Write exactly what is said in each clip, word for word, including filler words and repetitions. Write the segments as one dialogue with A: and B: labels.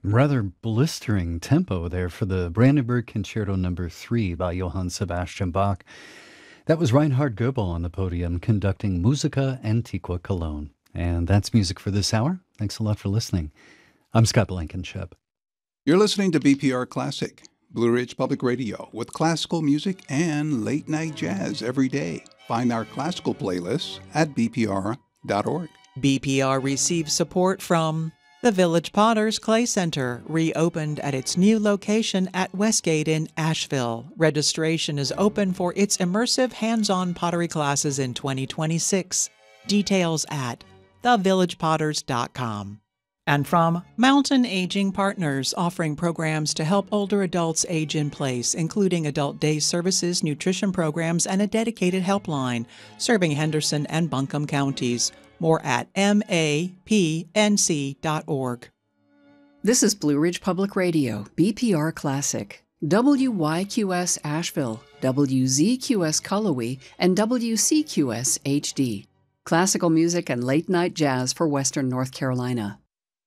A: Rather blistering tempo there for the Brandenburg Concerto Number Three by Johann Sebastian Bach. That was Reinhard Goebel on the podium conducting Musica Antiqua Cologne. And that's music for this hour. Thanks a lot for listening. I'm Scott Blankenship.
B: You're listening to B P R Classic, Blue Ridge Public Radio, with classical music and late night jazz every day. Find our classical playlists at b p r dot org.
C: B P R receives support from the Village Potters Clay Center, reopened at its new location at Westgate in Asheville. Registration is open for its immersive hands-on pottery classes in twenty twenty-six. Details at the village potters dot com. And from Mountain Aging Partners, offering programs to help older adults age in place, including adult day services, nutrition programs, and a dedicated helpline, serving Henderson and Buncombe counties. More at m a p n c dot org.
D: This is Blue Ridge Public Radio, B P R Classic. W Y Q S Asheville, W Z Q S Cullowhee, and W C Q S H D. Classical music and late-night jazz for Western North Carolina.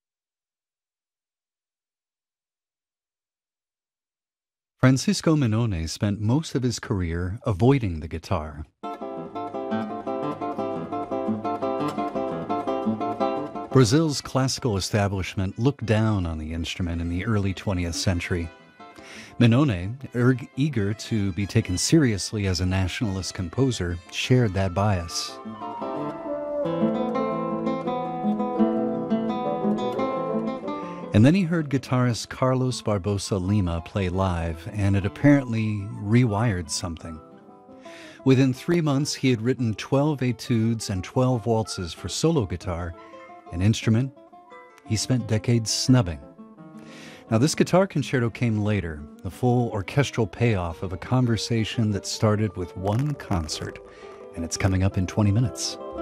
A: Francisco Minone spent most of his career avoiding the guitar. Brazil's classical establishment looked down on the instrument in the early twentieth century. Minone, er- eager to be taken seriously as a nationalist composer, shared that bias. And then he heard guitarist Carlos Barbosa Lima play live, and it apparently rewired something. Within three months, he had written twelve etudes and twelve waltzes for solo guitar, an instrument he spent decades snubbing. Now, this guitar concerto came later, the full orchestral payoff of a conversation that started with one concert, and it's coming up in twenty minutes.